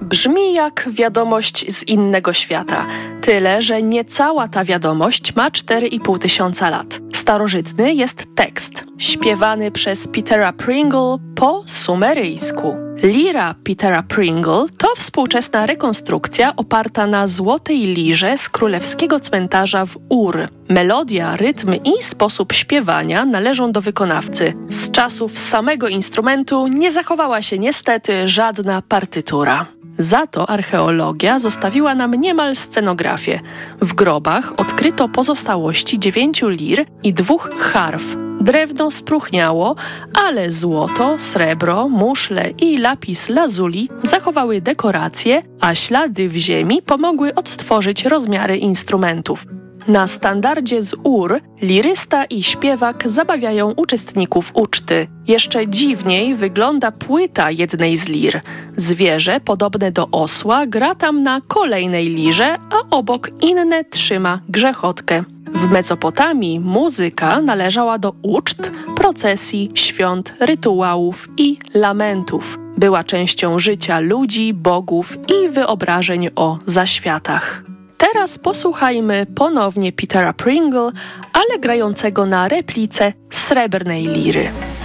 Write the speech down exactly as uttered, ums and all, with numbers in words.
Brzmi jak wiadomość z innego świata. Tyle, że nie cała ta wiadomość ma cztery i pół tysiąca lat. Starożytny jest tekst, śpiewany przez Petera Pringle po sumeryjsku. Lira Petera Pringle to współczesna rekonstrukcja oparta na złotej lirze z królewskiego cmentarza w Ur. Melodia, rytm i sposób śpiewania należą do wykonawcy. Z czasów samego instrumentu nie zachowała się niestety żadna partytura. Za to archeologia zostawiła nam niemal scenografię. W grobach odkryto pozostałości dziewięciu lir i dwóch harf. Drewno spróchniało, ale złoto, srebro, muszle i lapis lazuli zachowały dekoracje, a ślady w ziemi pomogły odtworzyć rozmiary instrumentów. Na standardzie z Ur lirysta i śpiewak zabawiają uczestników uczty. Jeszcze dziwniej wygląda płyta jednej z lir. Zwierzę podobne do osła gra tam na kolejnej lirze, a obok inne trzyma grzechotkę. W Mezopotamii muzyka należała do uczt, procesji, świąt, rytuałów i lamentów. Była częścią życia ludzi, bogów i wyobrażeń o zaświatach. Teraz posłuchajmy ponownie Petera Pringle, ale grającego na replice srebrnej liry.